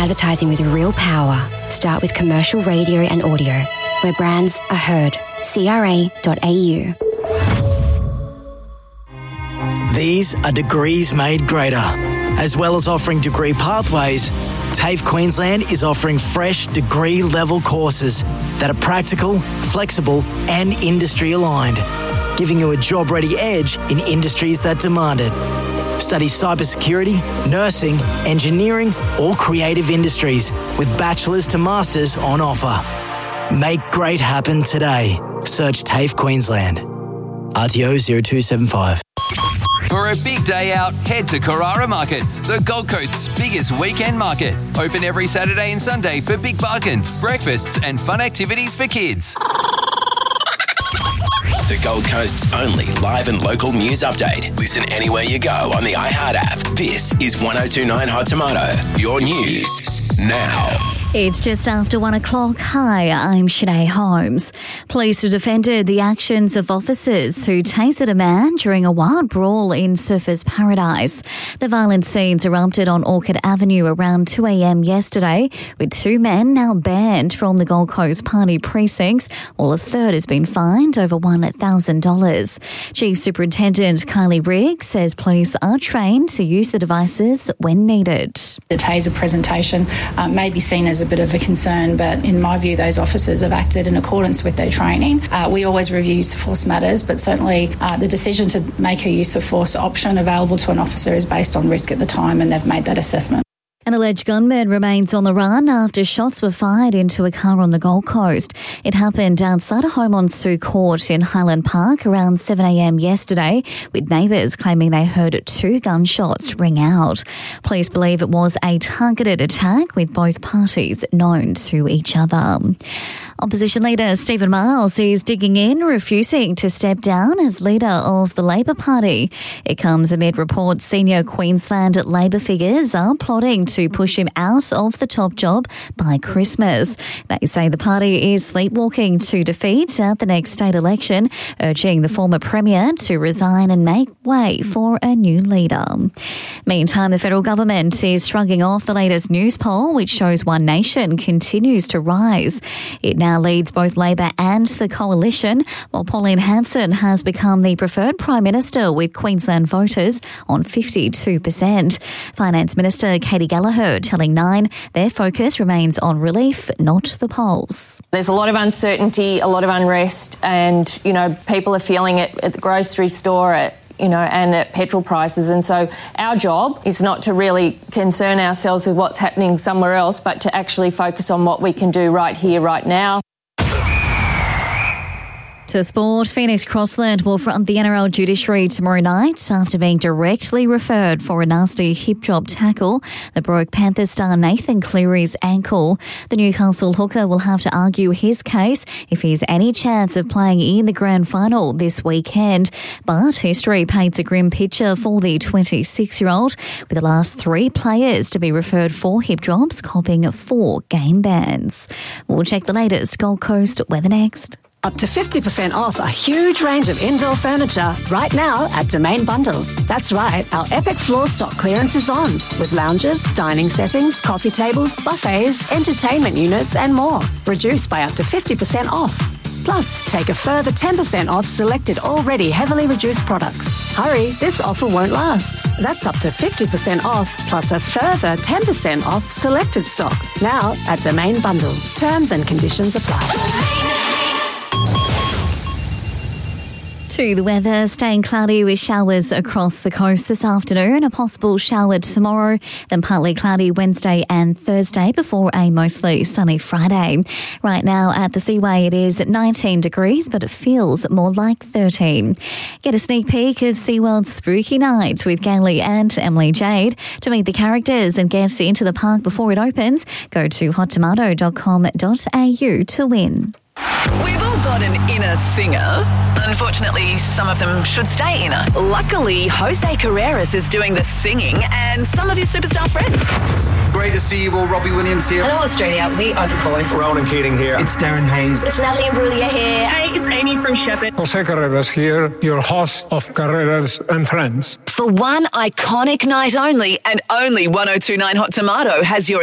advertising with real power. Start with commercial radio and audio, where brands are heard. CRA.au. These are degrees made greater. As well as offering degree pathways, TAFE Queensland is offering fresh degree-level courses that are practical, flexible and industry-aligned, giving you a job-ready edge in industries that demand it. Study cybersecurity, nursing, engineering or creative industries with bachelor's to master's on offer. Make great happen today. Search TAFE Queensland. RTO 0275. For a big day out, head to Carrara Markets, the Gold Coast's biggest weekend market. Open every Saturday and Sunday for big bargains, breakfasts and fun activities for kids. The Gold Coast's only live and local news update. Listen anywhere you go on the iHeart app. This is 1029 Hot Tomato, your news now. It's just after 1 o'clock. Hi, I'm Sinead Holmes. Police have defended the actions of officers who tasered a man during a wild brawl in Surfers Paradise. The violent scenes erupted on Orchard Avenue around 2 a.m. yesterday, with 2 men now banned from the Gold Coast party precincts, while a third has been fined over $1,000. Chief Superintendent Kylie Riggs says police are trained to use the devices when needed. The taser presentation may be seen as a bit of a concern, but in my view, those officers have acted in accordance with their training. We always review use of force matters, but certainly the decision to make a use of force option available to an officer is based on risk at the time, and they've made that assessment. An alleged gunman remains on the run after shots were fired into a car on the Gold Coast. It happened outside a home on Sioux Court in Highland Park around 7 a.m. yesterday, with neighbours claiming they heard 2 gunshots ring out. Police believe it was a targeted attack, with both parties known to each other. Opposition leader Stephen Miles is digging in, refusing to step down as leader of the Labor Party. It comes amid reports senior Queensland Labor figures are plotting to push him out of the top job by Christmas. They say the party is sleepwalking to defeat at the next state election, urging the former Premier to resign and make way for a new leader. Meantime, the federal government is shrugging off the latest news poll, which shows One Nation continues to rise. It now leads both Labor and the coalition, while Pauline Hanson has become the preferred Prime Minister with Queensland voters on 52%. Finance Minister Katie Gallagher telling Nine their focus remains on relief, not the polls. There's a lot of uncertainty, a lot of unrest, and, people are feeling it at the grocery store, and at petrol prices. And so our job is not to really concern ourselves with what's happening somewhere else, but to actually focus on what we can do right here, right now. To sport, Phoenix Crossland will front the NRL judiciary tomorrow night after being directly referred for a nasty hip drop tackle that broke Panthers star Nathan Cleary's ankle. The Newcastle hooker will have to argue his case if he's any chance of playing in the grand final this weekend. But history paints a grim picture for the 26-year-old, with the last 3 players to be referred for hip drops copping 4 game bans. We'll check the latest Gold Coast weather next. Up to 50% off a huge range of indoor furniture right now at Domain Bundle. That's right, our epic floor stock clearance is on, with lounges, dining settings, coffee tables, buffets, entertainment units and more. Reduced by up to 50% off. Plus, take a further 10% off selected already heavily reduced products. Hurry, this offer won't last. That's up to 50% off, plus a further 10% off selected stock. Now at Domain Bundle. Terms and conditions apply. To the weather, staying cloudy with showers across the coast this afternoon, a possible shower tomorrow, then partly cloudy Wednesday and Thursday before a mostly sunny Friday. Right now at the Seaway it is 19 degrees, but it feels more like 13. Get a sneak peek of SeaWorld's Spooky Night with Gailey and Emily Jade. To meet the characters and get into the park before it opens, go to hottomato.com.au to win. We've all got an inner singer. Unfortunately, some of them should stay inner. Luckily, Jose Carreras is doing the singing and some of his superstar friends. Great to see you all. Robbie Williams here. Hello, Australia. We are the Chorus. Ronan Keating here. It's Darren Hayes. It's Natalie Imbruglia here. Hey, it's Amy from Shepherd. Jose Carreras here, your host of Carreras and Friends. For one iconic night only, and only 1029 Hot Tomato has your